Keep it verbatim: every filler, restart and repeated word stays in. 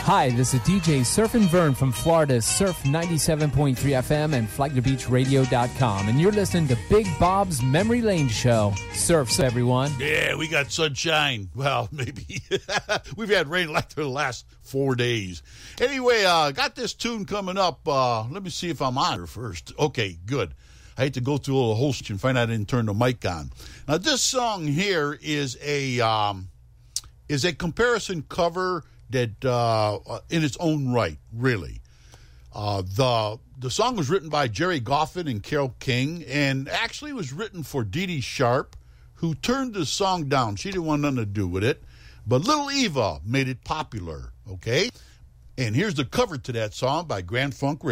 Hi, this is D J Surfin' Vern from Florida's Surf ninety-seven point three F M and Flagler Beach Radio dot com, and you're listening to Big Bob's Memory Lane Show. Surfs, everyone. Yeah, we got sunshine. Well, maybe. We've had rain like the last four days. Anyway, uh, got this tune coming up. Uh, let me see if I'm on her first. Okay, good. I hate to go through all the host and find out I didn't turn the mic on. Now, this song here is a um, is a comparison cover that uh, in its own right, really. Uh, the the song was written by Jerry Goffin and Carole King, and actually was written for Dee Dee Sharp, who turned the song down. She didn't want nothing to do with it. But Little Eva made it popular, okay? And here's the cover to that song by Grand Funk Radio.